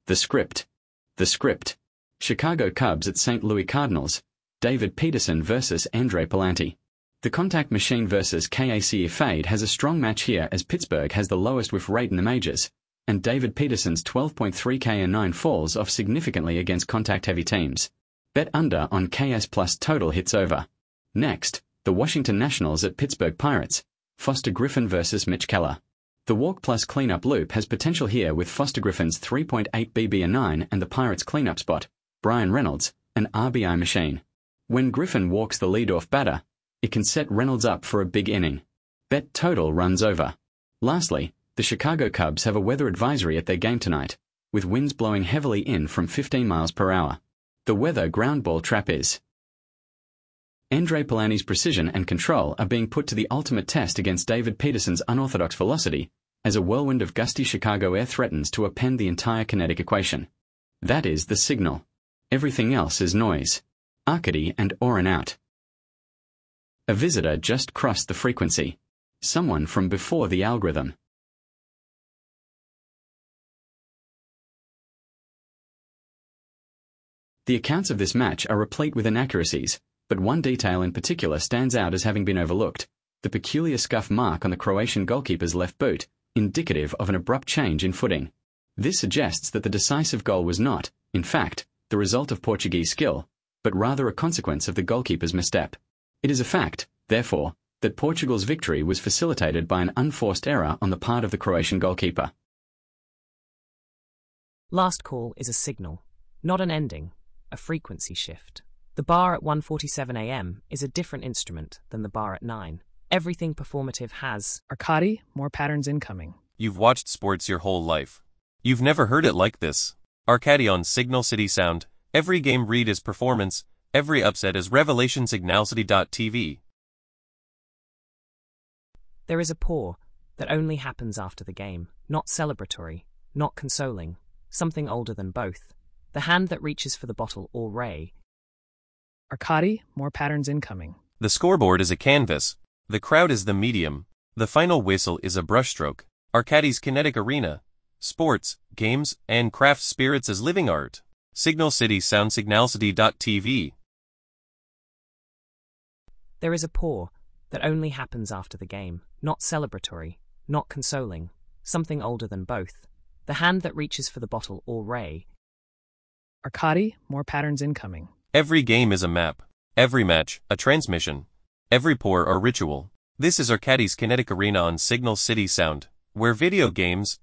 The script. The script. Chicago Cubs at St. Louis Cardinals. David Peterson vs. Andre Pallante. The contact machine versus KAC Fade has a strong match here as Pittsburgh has the lowest whiff rate in the majors, and David Peterson's 12.3 K/9 falls off significantly against contact-heavy teams. Bet under on KS plus total hits over. Next, the Washington Nationals at Pittsburgh Pirates. Foster Griffin vs. Mitch Keller. The walk plus cleanup loop has potential here with Foster Griffin's 3.8 BB/9 and the Pirates' cleanup spot, Brian Reynolds, an RBI machine. When Griffin walks the leadoff batter, it can set Reynolds up for a big inning. Bet total runs over. Lastly, the Chicago Cubs have a weather advisory at their game tonight, with winds blowing heavily in from 15 miles per hour. The weather ground ball trap is. Andre Pallante's precision and control are being put to the ultimate test against David Peterson's unorthodox velocity, as a whirlwind of gusty Chicago air threatens to append the entire kinetic equation. That is the signal. Everything else is noise. Arcady and Oren out. A visitor just crossed the frequency. Someone from before the algorithm. The accounts of this match are replete with inaccuracies, but one detail in particular stands out as having been overlooked: the peculiar scuff mark on the Croatian goalkeeper's left boot, indicative of an abrupt change in footing. This suggests that the decisive goal was not, in fact, the result of Portuguese skill, but rather a consequence of the goalkeeper's misstep. It is a fact, therefore, that Portugal's victory was facilitated by an unforced error on the part of the Croatian goalkeeper. Last call is a signal, not an ending, a frequency shift. The bar at 1:47 a.m. is a different instrument than the bar at 9. Everything performative has Arcady, more patterns incoming. You've watched sports your whole life. You've never heard it like this. Arcady on Signal City Sound. Every game read is performance, every upset is revelation. Signalcity.tv. There is a pour that only happens after the game, not celebratory, not consoling, something older than both. The hand that reaches for the bottle or ray. Arcady, more patterns incoming. The scoreboard is a canvas. The crowd is the medium. The final whistle is a brushstroke. Arcady's kinetic arena. Sports, games, and craft spirits as living art. Signal City Sound. Signalcity.tv. There is a pour that only happens after the game, not celebratory, not consoling, something older than both. The hand that reaches for the bottle or ray. Arcady, more patterns incoming. Every game is a map. Every match, a transmission. Every pour or ritual. This is Arcady's kinetic arena on Signal City Sound, where video games,